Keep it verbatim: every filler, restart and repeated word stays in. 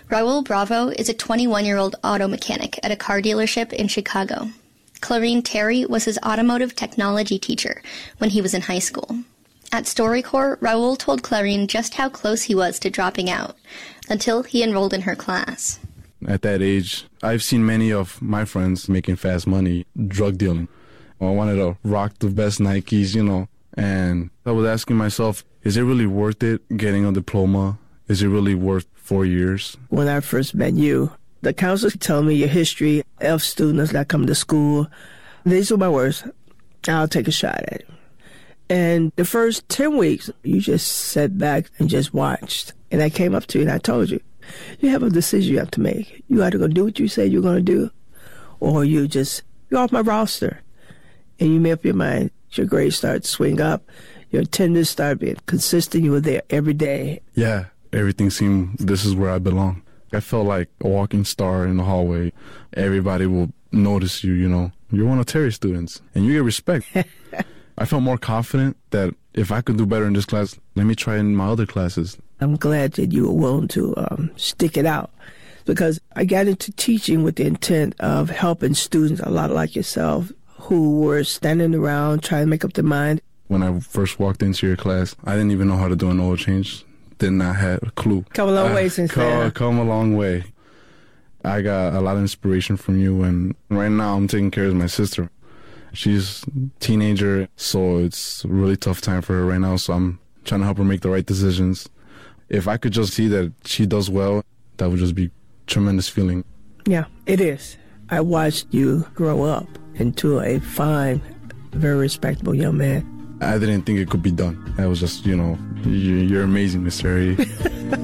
Raul Bravo is a twenty-one-year-old auto mechanic at a car dealership in Chicago. Clarine Terry was his automotive technology teacher when he was in high school. At StoryCorps, Raul told Clarine just how close he was to dropping out, until he enrolled in her class. At that age, I've seen many of my friends making fast money drug dealing. I wanted to rock the best Nikes, you know, and I was asking myself, is it really worth it getting a diploma? Is it really worth four years? When I first met you, the counselor told me your history of students that come to school. These were my words. I'll take a shot at it. And the first ten weeks, you just sat back and just watched. And I came up to you and I told you, you have a decision you have to make. You either going to do what you said you're going to do, or you just, you're off my roster. And you made up your mind. Your grades start to swing up. Your attendance started being consistent. You were there every day. Yeah, everything seemed, this is where I belong. I felt like a walking star in the hallway. Everybody will notice you, you know. You're one of Terry's students, and you get respect. I felt more confident that if I could do better in this class, let me try in my other classes. I'm glad that you were willing to um, stick it out, because I got into teaching with the intent of helping students, a lot like yourself, who were standing around trying to make up their mind. When I first walked into your class, I didn't even know how to do an oil change. Did not have a clue. Come a long uh, way since come, then. Come a long way. I got a lot of inspiration from you, and right now I'm taking care of my sister. She's a teenager, so it's a really tough time for her right now, so I'm trying to help her make the right decisions. If I could just see that she does well, that would just be a tremendous feeling. Yeah, it is. I watched you grow up into a fine, very respectable young man. I didn't think it could be done. I was just, you know, you're amazing, Mister Harry.